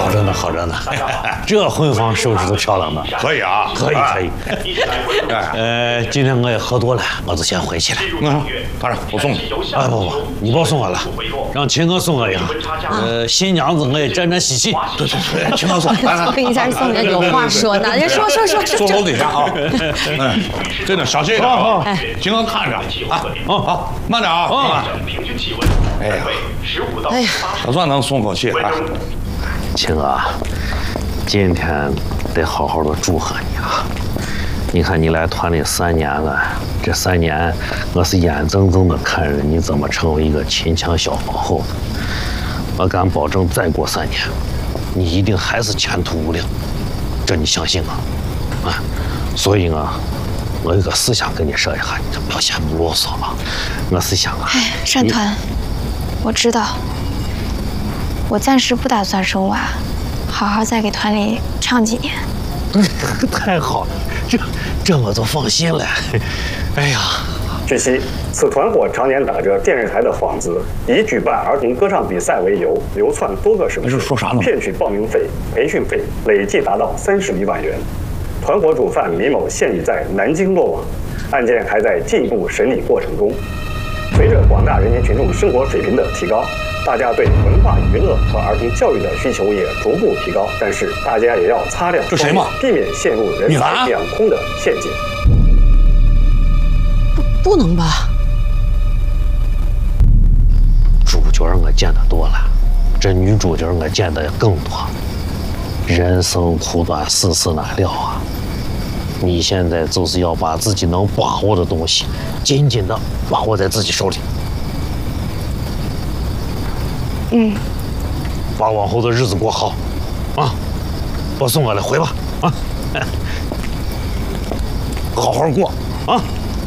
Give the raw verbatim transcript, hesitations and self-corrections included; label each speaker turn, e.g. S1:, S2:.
S1: 好着呢，好着呢。这婚房收拾的漂亮呢。
S2: 可以啊，
S1: 可以可以。呃，今天我也喝多了，我就先回去了。
S2: 嗯，当然我送你。
S1: 啊不不，你别送我了，让秦哥送我一个。呃，新娘子我也沾沾喜气。
S2: 对对对，秦哥送。
S3: 送一下送人有话说呢，人说说说。
S2: 坐楼底下啊。嗯，真的小心一点啊。秦哥看着啊。哦好，慢点啊。啊。哎呀，
S3: 哎呀，
S2: 总算能松口气啊。
S1: 青哥，今天得好好的祝贺你啊！你看你来团里三年了，这三年我是眼睁睁的看着你怎么成为一个秦腔小皇后。我敢保证，再过三年，你一定还是前途无量，这你相信吗？啊！所以啊，我有个思想跟你说一下，你就不要嫌啰嗦啊。我是想啊，
S4: 哎，单团，我知道。我暂时不打算生娃，好好再给团里唱几年。
S1: 太好了，这这我就放心了。哎呀，
S5: 据悉，此团伙常年打着电视台的幌子，以举办儿童歌唱比赛为由，流窜多个省市，
S2: 说啥呢？
S5: 骗取报名费、培训费，累计达到三十余万元。团伙主犯李某现已在南京落网，案件还在进一步审理过程中。随着广大人民群众生活水平的提高，大家对文化娱乐和儿童教育的需求也逐步提高，但是大家也要擦亮双眼，避免陷入人财两空的陷阱。
S3: 不不能吧？
S1: 主角我见得多了，这女主角我见得更多。人生苦短，世事难料啊！你现在就是要把自己能把握的东西，紧紧的把握在自己手里。
S4: 嗯，
S1: 把往后的日子过好，啊！别送我了，回吧，啊！好好过，啊！